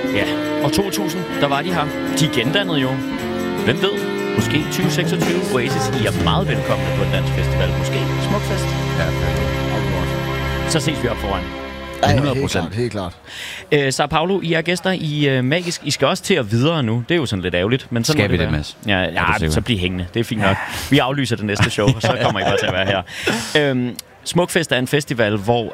Ja, og 2000, der var de her. De gendannede jo. Hvem ved? Måske 2026. Oasis, I er meget velkomne på en dansk festival. Måske Smukfest. Ja, Så ses vi op foran. 100%. Helt klart. Sao Paulo, I er gæster i Magisk. I skal også til at videre nu. Det er jo sådan lidt ærgerligt. Men sådan skal vi det, Mads? Ja, så bliv hængende. Det er fint nok. Vi aflyser det næste show, og så kommer I godt til at være her. Smukfest er en festival, hvor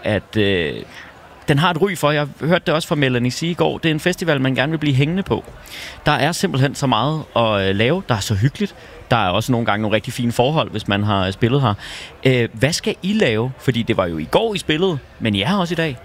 den har et ry for. Jeg hørte det også fra Melanie sige i går. Det er en festival, man gerne vil blive hængende på. Der er simpelthen så meget at lave. Der er så hyggeligt. Der er også nogle gange nogle rigtig fine forhold, hvis man har spillet her. Hvad skal I lave? Fordi det var jo i går, I spillede, men I er her også i dag.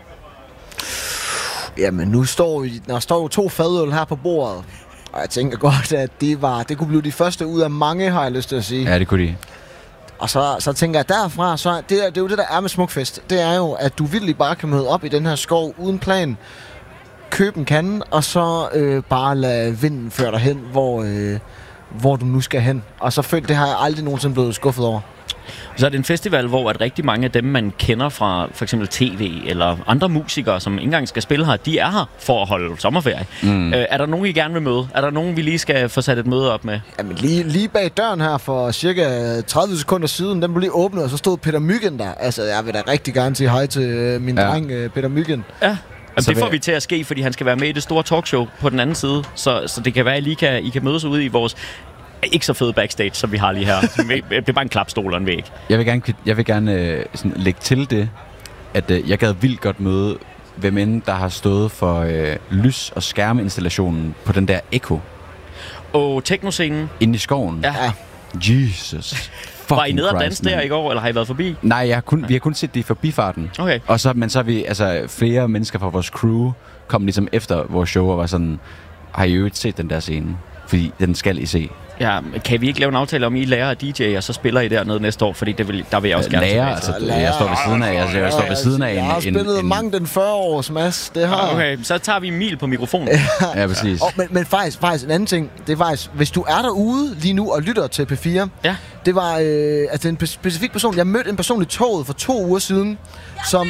Jamen, der står jo 2 fadøl her på bordet. Og jeg tænker godt, at det kunne blive de første ud af mange, har jeg lyst til at sige. Ja, det kunne de. Og så tænker jeg derfra, så det er jo det, der er med Smukfest. Det er jo, at du virkelig bare kan møde op i den her skov uden plan, købe en kande, og så bare lade vinden føre dig hen, hvor du nu skal hen. Og så det har jeg aldrig nogensinde blevet skuffet over. Så er det en festival, hvor at rigtig mange af dem, man kender fra for eksempel tv eller andre musikere, som ikke engang skal spille her, de er her for at holde sommerferie. Er der nogen, I gerne vil møde? Er der nogen, vi lige skal få sat et møde op med? Jamen lige bag døren her for cirka 30 sekunder siden, den blev lige åbnet, og så stod Peter Myggen der. Altså, jeg vil da rigtig gerne sige hej til min dreng, Peter Myggen. Ja. Det får vi til at ske, fordi han skal være med i det store talkshow på den anden side. Så det kan være, at I kan mødes ude i vores ikke så fede backstage, som vi har lige her. Det er bare en klapstol og en væg. Jeg vil gerne sådan lægge til det, at jeg gad vildt godt møde, hvem end der har stået for lys- og skærmeinstallationen på den der Echo. Og teknoscenen. Inde i skoven. Ja. Jesus. Var I nede og danse der i går, eller har I været forbi? Nej, vi har kun set det i forbifarten. Okay. Men så har vi, flere mennesker fra vores crew kom ligesom efter vores show og var sådan, har I jo ikke set den der scene? Fordi den skal I se. Ja, kan vi ikke lave en aftale om, I lærer af DJ, og så spiller I dernede næste år? Fordi der vil jeg også gerne lære, jeg står ved siden af. Jeg står ved siden af jeg har spillet mange den 40-års Mads. Det har. Okay, så tager vi Emil på mikrofonen. Ja, præcis. Men faktisk en anden ting. Det er faktisk, hvis du er derude lige nu og lytter til P4. Ja. Det var en specifik person. Jeg mødte en person i toget for 2 uger siden, som...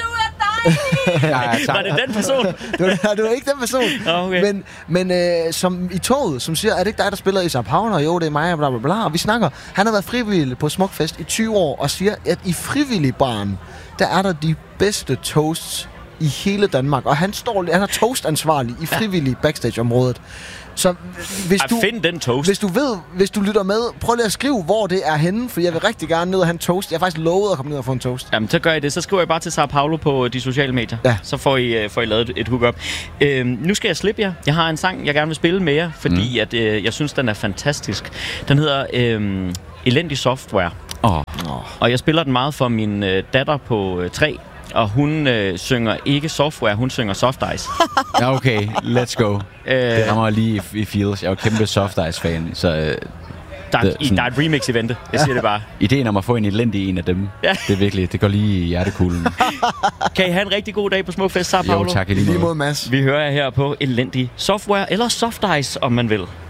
Var det den person? det var ikke den person. Okay. Men som i toget, som siger, er det ikke dig, der spiller i Sao Paulo? Jo, det er mig, bla bla bla. Og vi snakker. Han har været frivillig på Smukfest i 20 år og siger, at i frivilligbaren, der er der de bedste toasts i hele Danmark. Og han er toastansvarlig i frivillig backstage-området. Så find den toast. Hvis du lytter med, prøv lige at skrive, hvor det er henne, for jeg vil rigtig gerne ned og have en toast. Jeg har faktisk lovet at komme ned og få en toast. Jamen, så gør I det. Så skriver jeg bare til Sao Paulo på de sociale medier. Ja. Så får I lavet et hookup. Nu skal jeg slippe jer. Jeg har en sang, jeg gerne vil spille med jer, fordi at, jeg synes, den er fantastisk. Den hedder Elendig Software. Og jeg spiller den meget for min datter på 3. Og hun synger ikke software, hun synger Soft Ice. Ja, okay. Let's go. Det rammer lige i feels. Jeg er jo kæmpe Soft Ice-fan, så... Der er et remix i vente. Jeg siger det bare. Ideen om at få en elendig en af dem, det er virkelig, det går lige i hjertekuglen. Kan I have en rigtig god dag på Smukfest, Sao Paulo? Jo, tak. Lige mod Mads. Vi hører jer her på Elendig Software, eller Soft Ice, om man vil.